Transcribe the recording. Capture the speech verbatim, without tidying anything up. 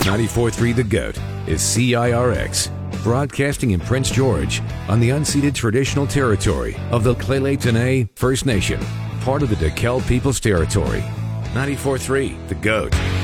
ninety-four point three The GOAT is C I R X, broadcasting in Prince George on the unceded traditional territory of the Lheidli First Nation, part of the DeKalb People's Territory. ninety-four point three The GOAT.